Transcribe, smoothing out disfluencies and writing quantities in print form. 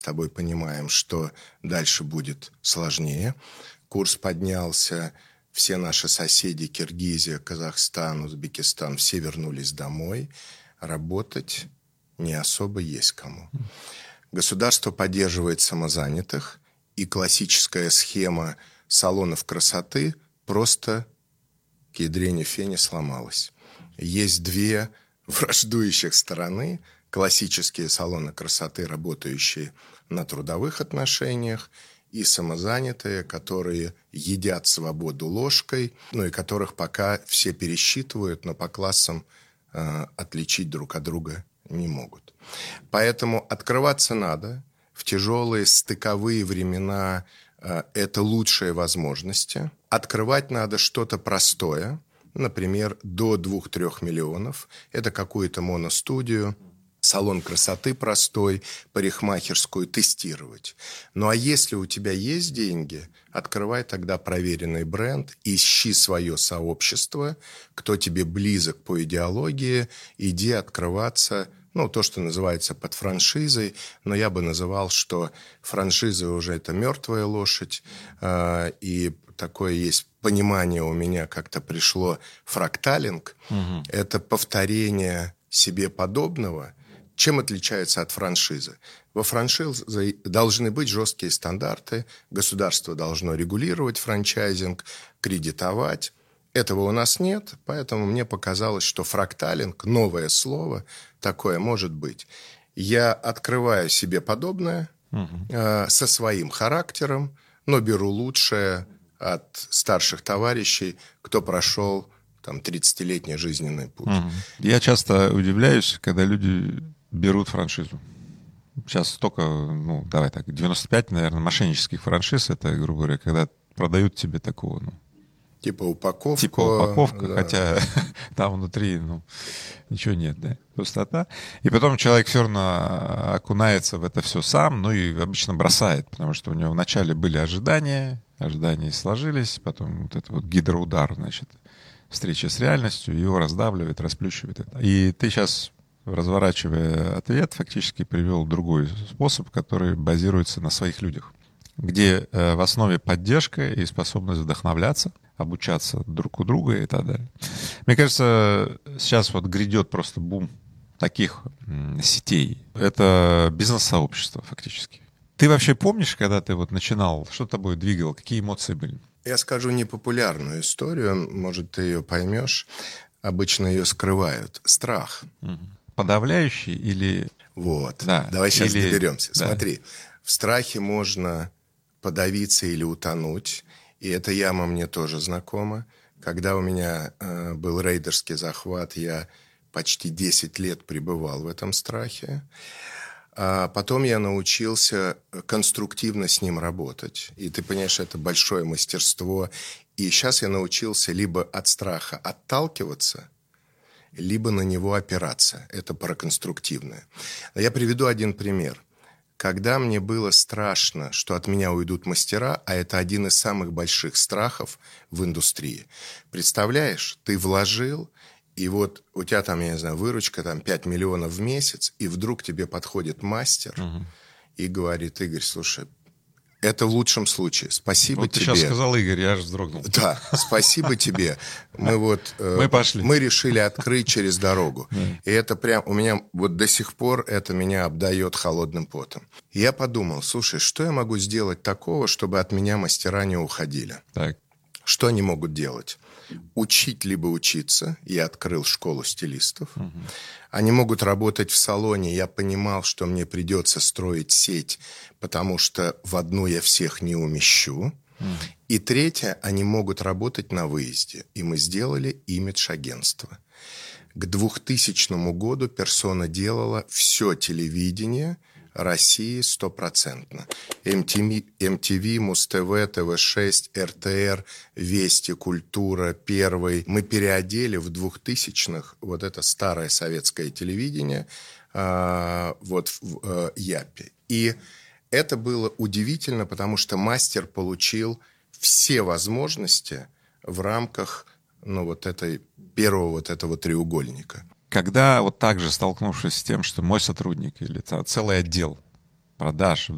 с тобой понимаем, что дальше будет сложнее. Курс поднялся, все наши соседи, Киргизия, Казахстан, Узбекистан, все вернулись домой. Работать не особо есть кому. Государство поддерживает самозанятых, и классическая схема салонов красоты просто к ядрене фени сломалась. Есть две враждующих стороны. Классические салоны красоты, работающие на трудовых отношениях, и самозанятые, которые едят свободу ложкой, и которых пока все пересчитывают, но по классам отличить друг от друга не могут. Поэтому открываться надо. В тяжелые стыковые времена это лучшие возможности. Открывать надо что-то простое, например, до 2-3 миллионов. Это какую-то моностудию, салон красоты простой, парикмахерскую тестировать. Ну а если у тебя есть деньги, открывай тогда проверенный бренд, ищи свое сообщество, кто тебе близок по идеологии, иди открываться, то, что называется под франшизой, но я бы называл, что франшиза уже это мертвая лошадь, и такое есть понимание у меня, как-то пришло фракталинг, это повторение себе подобного. Чем отличается от франшизы? Во франшизе должны быть жесткие стандарты, государство должно регулировать франчайзинг, кредитовать. Этого у нас нет, поэтому мне показалось, что фракталинг, новое слово, такое может быть. Я открываю себе подобное со своим характером, но беру лучшее от старших товарищей, кто прошел 30-летний жизненный путь. Я часто удивляюсь, когда люди берут франшизу. Сейчас столько, 95, наверное, мошеннических франшиз, это, грубо говоря, когда продают тебе такого, Типа упаковку. Типа упаковка, да. Хотя там внутри, ничего нет, да, пустота. И потом человек все равно окунается в это все сам, и обычно бросает, потому что у него вначале были ожидания сложились, потом вот этот гидроудар, встреча с реальностью, его раздавливает, расплющивает это. И ты сейчас, разворачивая ответ, фактически привел другой способ, который базируется на своих людях, где в основе поддержка и способность вдохновляться, обучаться друг у друга и так далее. Мне кажется, сейчас грядет просто бум таких сетей. Это бизнес-сообщество фактически. Ты вообще помнишь, когда ты начинал, что тобой двигало, какие эмоции были? Я скажу непопулярную историю, может, ты ее поймешь. Обычно ее скрывают. Страх. Подавляющий или... Да. Давай сейчас доберемся. Да. Смотри, в страхе можно подавиться или утонуть. И эта яма мне тоже знакома. Когда у меня был рейдерский захват, я почти 10 лет пребывал в этом страхе. А потом я научился конструктивно с ним работать. И ты понимаешь, это большое мастерство. И сейчас я научился либо от страха отталкиваться, либо на него опираться. Это про конструктивное. Я приведу один пример. Когда мне было страшно, что от меня уйдут мастера, а это один из самых больших страхов в индустрии. Представляешь, ты вложил, и у тебя выручка 5 миллионов в месяц, и вдруг тебе подходит мастер и говорит: Игорь, слушай, это в лучшем случае. Спасибо тебе. Ты сейчас сказал Игорь, я аж вздрогнул. Да, спасибо тебе. Мы пошли. Мы решили открыть через дорогу. И это прям у меня до сих пор это меня обдает холодным потом. И я подумал: слушай, что я могу сделать такого, чтобы от меня мастера не уходили? Так. Что они могут делать? Учить либо учиться. Я открыл школу стилистов. Они могут работать в салоне. Я понимал, что мне придется строить сеть, потому что в одну я всех не умещу. И третье, они могут работать на выезде. И мы сделали имидж-агентство. К 2000 году персона делала все телевидение России 100%. MTV, Муз-ТВ, ТВ-6, РТР, Вести, Культура, Первый. Мы переодели в 2000-х это старое советское телевидение в Япе. И это было удивительно, потому что мастер получил все возможности в рамках первого этого треугольника. Когда также столкнувшись с тем, что мой сотрудник или целый отдел продаж